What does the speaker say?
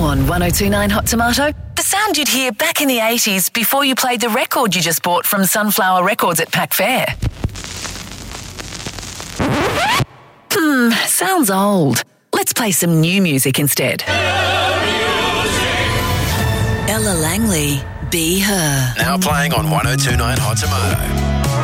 on 1029 Hot Tomato. The sound you'd hear back in the 80s before you played the record you just bought from Sunflower Records at Pack Fair. Sounds old. Let's play some new music instead. Ella Langley, Be Her. Now playing on 1029 Hot Tomato.